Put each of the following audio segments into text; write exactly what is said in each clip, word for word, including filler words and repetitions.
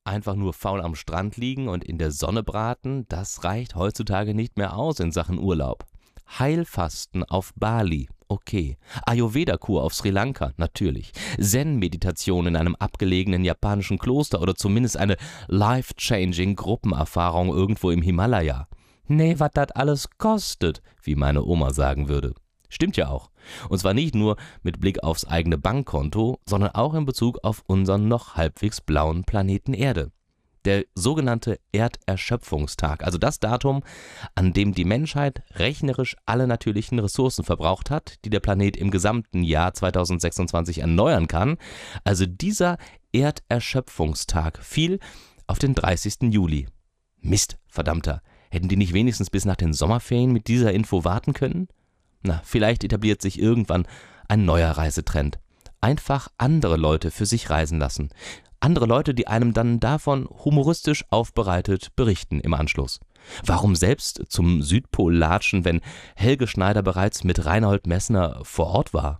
Einfach nur faul am Strand liegen und in der Sonne braten, das reicht heutzutage nicht mehr aus in Sachen Urlaub. Heilfasten auf Bali, okay. Ayurveda-Kur auf Sri Lanka, natürlich. Zen-Meditation in einem abgelegenen japanischen Kloster oder zumindest eine life-changing Gruppenerfahrung irgendwo im Himalaya. Nee, was das alles kostet, wie meine Oma sagen würde. Stimmt ja auch. Und zwar nicht nur mit Blick aufs eigene Bankkonto, sondern auch in Bezug auf unseren noch halbwegs blauen Planeten Erde. Der sogenannte Erderschöpfungstag, also das Datum, an dem die Menschheit rechnerisch alle natürlichen Ressourcen verbraucht hat, die der Planet im gesamten Jahr zweitausendsechsundzwanzig erneuern kann. Also dieser Erderschöpfungstag fiel auf den dreißigsten Juli. Mist, verdammter, hätten die nicht wenigstens bis nach den Sommerferien mit dieser Info warten können? Na, vielleicht etabliert sich irgendwann ein neuer Reisetrend. Einfach andere Leute für sich reisen lassen. Andere Leute, die einem dann davon humoristisch aufbereitet berichten im Anschluss. Warum selbst zum Südpol latschen, wenn Helge Schneider bereits mit Reinhold Messner vor Ort war?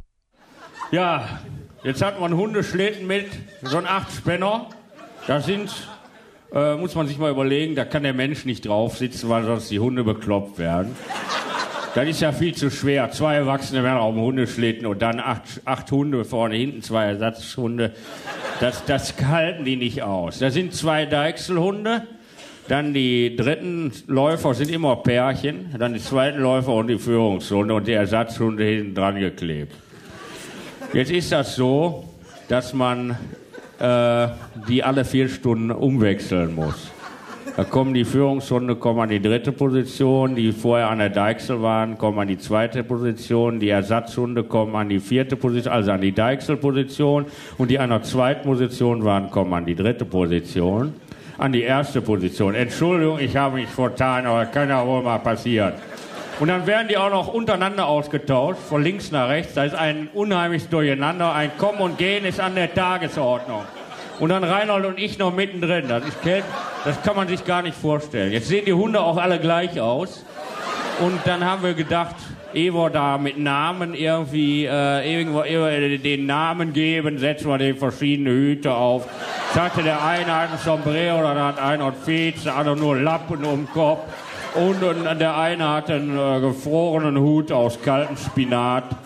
Ja, jetzt hat man Hundeschlitten mit, so ein Achtspänner. Da sind, äh, muss man sich mal überlegen, da kann der Mensch nicht drauf sitzen, weil sonst die Hunde bekloppt werden. Das ist ja viel zu schwer. Zwei Erwachsene werden auf dem Hundeschlitten und dann acht, acht Hunde vorne, hinten zwei Ersatzhunde. Das, das halten die nicht aus. Da sind zwei Deichselhunde, dann die dritten Läufer sind immer Pärchen, dann die zweiten Läufer und die Führungshunde und die Ersatzhunde hinten dran geklebt. Jetzt ist das so, dass man äh, die alle vier Stunden umwechseln muss. Da kommen die Führungshunde kommen an die dritte Position, die vorher an der Deichsel waren, kommen an die zweite Position, die Ersatzhunde kommen an die vierte Position, also an die Deichselposition, und die an der zweiten Position waren, kommen an die dritte Position, an die erste Position. Entschuldigung, ich habe mich vertan, aber kann ja wohl mal passieren. Und dann werden die auch noch untereinander ausgetauscht, von links nach rechts. Da ist ein unheimliches Durcheinander, ein Kommen und Gehen ist an der Tagesordnung. Und dann Reinhold und ich noch mittendrin. Das, ist, das kann man sich gar nicht vorstellen. Jetzt sehen die Hunde auch alle gleich aus. Und dann haben wir gedacht, ehe wir da mit Namen irgendwie äh, irgendwo, irgendwo den Namen geben, setzen wir den verschiedene Hüte auf. Sagte der eine hat ein Sombrero, oder hat einer ein Fez, der andere nur Lappen um den Kopf. Und, und der eine hat einen äh, gefrorenen Hut aus kaltem Spinat.